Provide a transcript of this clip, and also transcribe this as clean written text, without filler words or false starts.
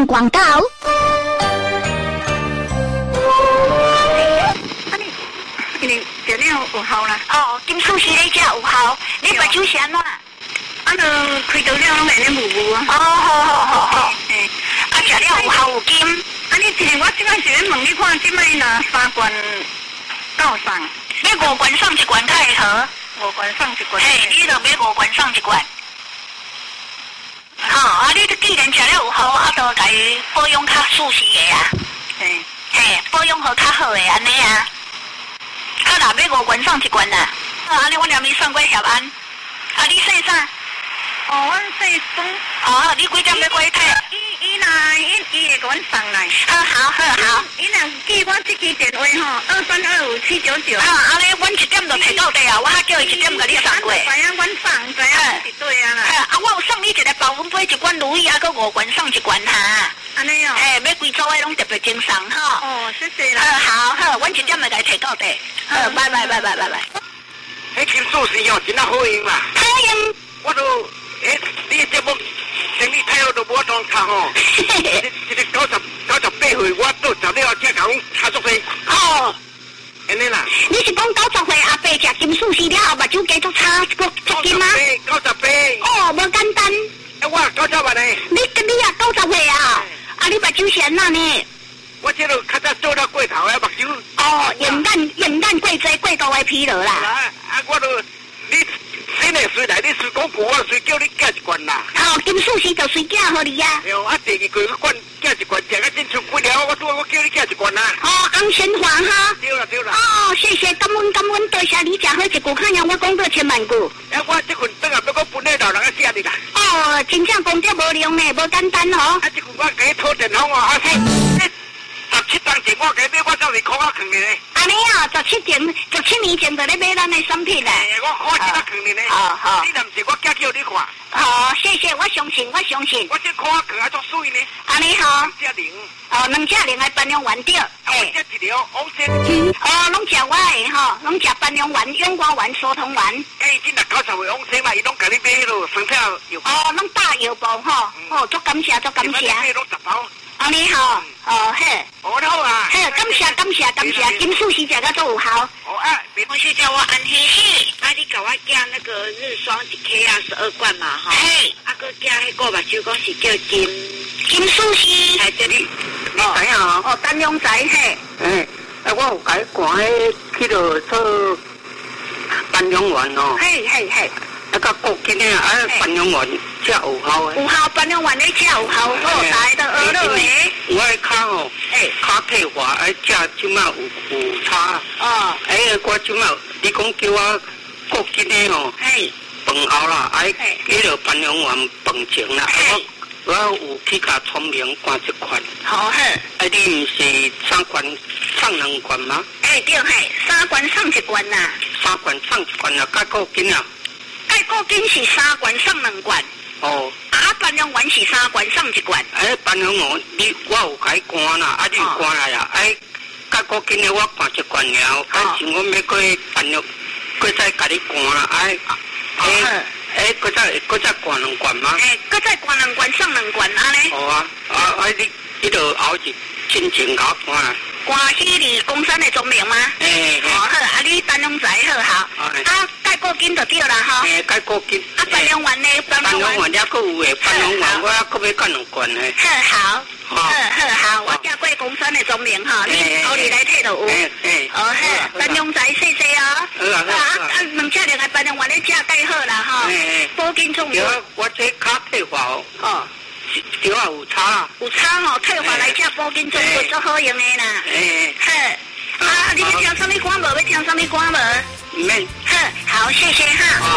听广告。 今日食了有效啦。 哦，金属是咧食有效，你目睭是安怎？ 啊，就开刀了拢会咧雾雾啊。 哦，好。 嘿， 啊，食了有效有金。 啊，你一我即摆是咧问你看，即摆若3罐够送？ 你5罐送1罐较会好。 5罐送1罐。 嘿，你就买5罐送1罐。啊，你既然食了有效，啊，就家己保养较舒适的啊。嘿，保养好较好的安尼啊。啊，若买5罐送1罐啦。啊，你我念你送过协安。啊，你姓啥？ 哦，阮姓孙。 哦，你几点要过去？ 伊会甲阮送来。 好。 伊若记我这支电话吼，2325799。 啊，尼阮1点就摕到地啊，我叫伊1点甲你送过。 知影阮送，知影是对啊啦。 啊，我有送你一个保温杯，1罐如意，啊，佮5罐送1罐哈。 安尼哦。 嘿，要规组的拢特别精送哈。 哦，谢谢啦。 好，阮1点就甲你摕到地。拜。 迄金属是哦，真啊好用啦。 好用。 我都你节目生意太好都无当卡吼。一个98岁，我都十了才甲阮差足济。 哦。 安尼啦。 你是讲90岁阿伯食金属丝了后，目睭加足差足金吗 ？98。 哦，无简单。 我90万呢。 你也90岁啊？啊，你目睭是安怎呢？ 我这都较早做了过头的目睭。 哦，用眼过多过度的疲劳啦。 我都你生的随来，你随讲过，我随叫你寄1罐啦。 哦，金属丝就随寄互你啊。 啊，第2季我管寄1罐，食到真出几了，我叫你寄1罐啦。 哦，红鲜花哈。 对啦。 哦，谢谢，感恩，多谢你食好一句，看让我讲过千万句。 我这份等下要我分给老人家食的啦。 哦，真正功德无量呢，无简单哦。 这份我给你拖电筒啊，17当前我给你买，我照是靠我扛的呢。 安尼啊，17年前就咧买咱的产品啦。 我靠这个扛的呢。 好。 你若唔是我寄叫你看。 好，谢谢，我相信。 我这靠我扛啊，足水呢。 安尼好。 2只0。 哦，2只0的半量丸掉。 这1条往生。 哦，拢食我的吼，拢食半量丸、永光丸、疏通丸。 今若90岁往生嘛，伊拢甲你买迄落生跳药。 哦，拢大药包吼。哦，足感谢。 买拢10包。 安尼吼，哦嘿， 好啊， 嘿，感谢，金属是食个都有效。 哦啊， 我是叫我安希希，啊你甲我寄那个日霜1克啊12罐嘛哈， 嘿， 啊个寄迄个目睭讲是叫金属是， 哎这里，你知影哦？ 哦，单用仔嘿， 我有甲伊赶迄去落做半养丸哦， 嘿， 啊个国金的啊半养丸才有效的， 有效半养丸你才有效，好大的鹅肉诶。 我的脚哦，脚退化，食即马有差。 哦。 我即马你讲叫我国金的哦，饭后啦，迄落半养丸饭前啦，我有去甲聪明灌1罐。 好嘿。 你毋是3罐送2罐吗？ 对3罐送1罐啦。 3罐送1罐啦，甲国金啊。 国金是3罐送2罐。 哦。 啊，半养丸是3罐送1罐。 半养丸我有甲伊灌啦，你有灌来啦，甲国金的我灌1罐了，是我要过半养，过再甲你灌啦，搁再灌2罐吗？ 搁再灌2罐送2罐安尼。 好啊，你就后日亲情甲我灌啦。 关西里公山的总名吗？好，你单用仔好。钙固金就对啦哈。 钙固金。 半养丸呢？ 半养丸也搁有诶，半养丸我还搁要干2罐呢。 好，我叫过公山的总名哈，你后日来摕就有。单用仔谢谢哦。2只2个半养丸你食钙好啦哈。保金重要。 我这脚退化哦。对啊，有差。 有差哦，退化来吃保金重要最好用的啦。你要听什么歌无？要听什么歌无？ 唔免。 好，谢谢哈。